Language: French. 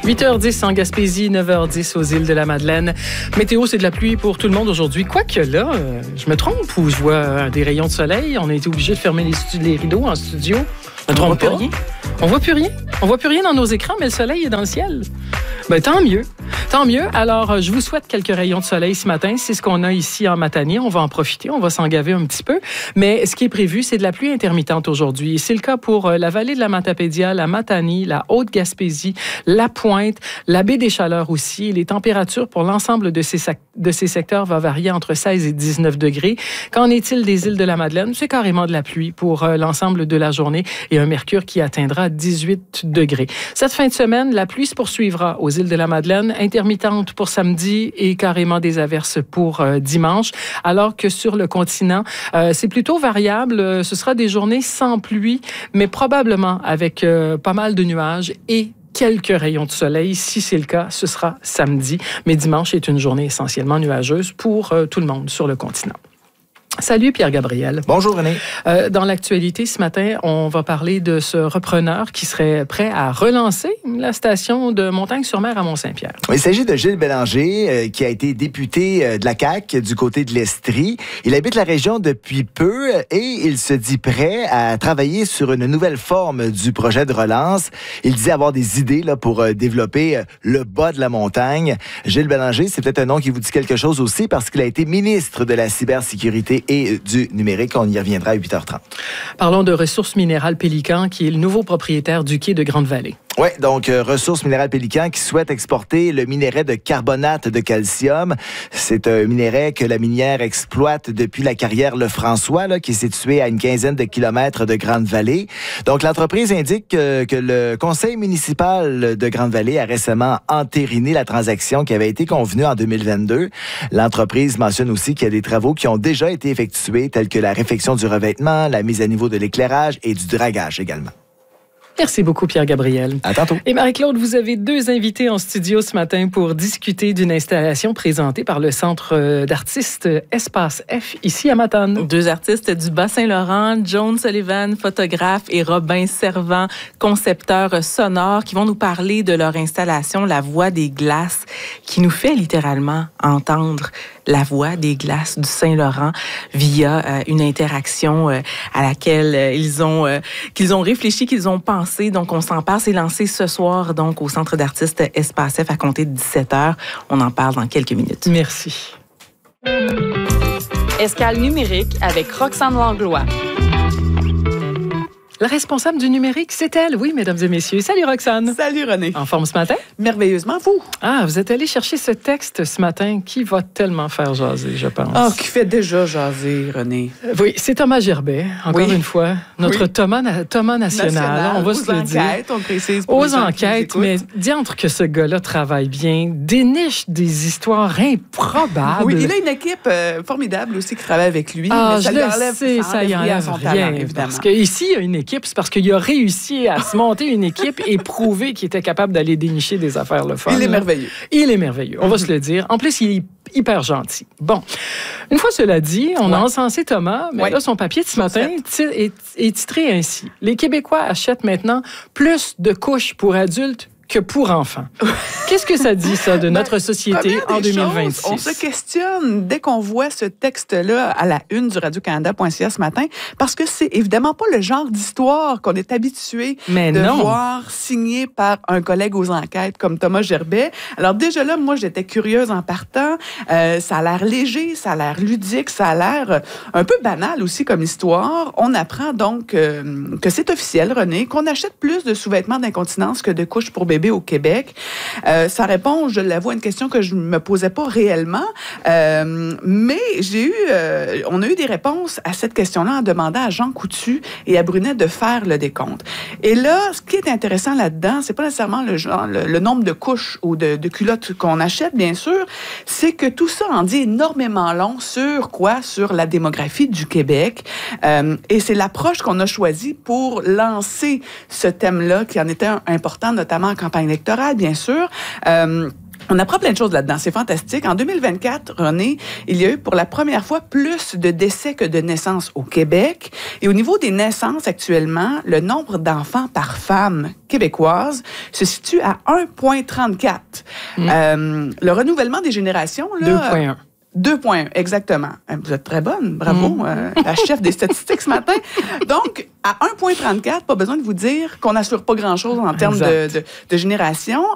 8h10 en Gaspésie, 9h10 aux îles de la Madeleine. Météo, c'est de la pluie pour tout le monde aujourd'hui. Quoique là, je me trompe ou je vois des rayons de soleil. On a été obligé de fermer les rideaux en studio. On voit plus rien. On voit plus rien. On voit plus rien dans nos écrans, mais le soleil est dans le ciel. Ben, tant mieux. Tant mieux. Alors, je vous souhaite quelques rayons de soleil ce matin. C'est ce qu'on a ici en Matanie. On va en profiter. On va s'en gaver un petit peu. Mais ce qui est prévu, c'est de la pluie intermittente aujourd'hui. C'est le cas pour la vallée de la Matapédia, la Matanie, la Haute-Gaspésie, la Pointe, la baie des Chaleurs aussi. Les températures pour l'ensemble de ces secteurs vont varier entre 16 et 19 degrés. Qu'en est-il des îles de la Madeleine? C'est carrément de la pluie pour l'ensemble de la journée et un mercure qui atteindra 18 degrés. Cette fin de semaine, la pluie se poursuivra aux îles de la Madeleine, intermittente pour samedi et carrément des averses pour dimanche, alors que sur le continent, c'est plutôt variable. Ce sera des journées sans pluie, mais probablement avec pas mal de nuages et quelques rayons de soleil. Si c'est le cas, ce sera samedi, mais dimanche est une journée essentiellement nuageuse pour tout le monde sur le continent. Salut Pierre-Gabriel. Bonjour René. Dans l'actualité ce matin, on va parler de ce repreneur qui serait prêt à relancer la station de Montagne-sur-Mer à Mont-Saint-Pierre. Il s'agit de Gilles Bélanger, qui a été député de la CAQ du côté de l'Estrie. Il habite la région depuis peu et il se dit prêt à travailler sur une nouvelle forme du projet de relance. Il dit avoir des idées là, pour développer le bas de la montagne. Gilles Bélanger, c'est peut-être un nom qui vous dit quelque chose aussi parce qu'il a été ministre de la cybersécurité et du numérique. On y reviendra à 8h30. Parlons de Ressources minérales Pélican, qui est le nouveau propriétaire du quai de Grande-Vallée. Oui, donc Ressources minérales Pélican qui souhaite exporter le minerai de carbonate de calcium. C'est un minerai que la minière exploite depuis la carrière Lefrançois, là, qui est située à une quinzaine de kilomètres de Grande-Vallée. Donc, l'entreprise indique que le conseil municipal de Grande-Vallée a récemment entériné la transaction qui avait été convenue en 2022. L'entreprise mentionne aussi qu'il y a des travaux qui ont déjà été effectués, tels que la réfection du revêtement, la mise à niveau de l'éclairage et du dragage également. Merci beaucoup, Pierre-Gabriel. À tantôt. Et Marie-Claude, vous avez deux invités en studio ce matin pour discuter d'une installation présentée par le Centre d'artistes Espace F, ici à Matane. Deux artistes du Bas-Saint-Laurent, Joan Sullivan, photographe, et Robin Servant, concepteur sonore, qui vont nous parler de leur installation La Voix des glaces, qui nous fait littéralement entendre la voix des glaces du Saint-Laurent via une interaction à laquelle qu'ils ont réfléchi, qu'ils ont pensé. Donc, on s'en parle. C'est lancé ce soir donc au Centre d'artistes Espace F à compter de 17h. On en parle dans quelques minutes. Merci. Escale numérique avec Roxane Langlois. La responsable du numérique, c'est elle, oui, mesdames et messieurs. Salut Roxane. Salut René. En forme ce matin? Merveilleusement, vous. Ah, vous êtes allé chercher ce texte ce matin qui va tellement faire jaser, je pense. Ah, qui fait déjà jaser, René. Oui, c'est Thomas Gerbet, encore une fois. Notre Thomas national, on va se le dire. On précise. Aux enquêtes, mais diantre que ce gars-là travaille bien, déniche des histoires improbables. Oui, il a une équipe formidable aussi qui travaille avec lui. Ah, mais ça je lui le enlève, sais, ça y enlève son rien, talent, évidemment. parce qu'ici, il y a une équipe, c'est parce qu'il a réussi à se monter une équipe et prouver qu'il était capable d'aller dénicher des affaires le fun. Il est merveilleux. Il est merveilleux, on va se le dire. En plus, il est hyper gentil. Bon, une fois cela dit, on a encensé Thomas, mais là, son papier de ce matin est titré ainsi. Les Québécois achètent maintenant plus de couches pour adultes que pour enfants. Qu'est-ce que ça dit, ça, de notre société en 2026? On se questionne dès qu'on voit ce texte-là à la une du Radio-Canada.ca ce matin, parce que c'est évidemment pas le genre d'histoire qu'on est habitué de voir signé par un collègue aux enquêtes comme Thomas Gerbet. Alors déjà là, moi, j'étais curieuse en partant. Ça a l'air léger, ça a l'air ludique, ça a l'air un peu banal aussi comme histoire. On apprend donc que c'est officiel, René, qu'on achète plus de sous-vêtements d'incontinence que de couches pour bébés au Québec. Ça répond, je l'avoue, à une question que je ne me posais pas réellement, mais on a eu des réponses à cette question-là en demandant à Jean Coutu et à Brunet de faire le décompte. Et là, ce qui est intéressant là-dedans, c'est pas nécessairement le nombre de couches ou de culottes qu'on achète, bien sûr, c'est que tout ça en dit énormément long sur quoi? Sur la démographie du Québec. Et c'est l'approche qu'on a choisie pour lancer ce thème-là, qui en était important, notamment en campagne électorale, bien sûr. On apprend plein de choses là-dedans. C'est fantastique. En 2024, René, il y a eu pour la première fois plus de décès que de naissances au Québec. Et au niveau des naissances actuellement, le nombre d'enfants par femme québécoise se situe à 1,34. Le renouvellement des générations, là... 2,1. 2,1, exactement. Vous êtes très bonne, bravo, la chef des statistiques ce matin. Donc, à 1,34, pas besoin de vous dire qu'on n'assure pas grand-chose en termes de génération.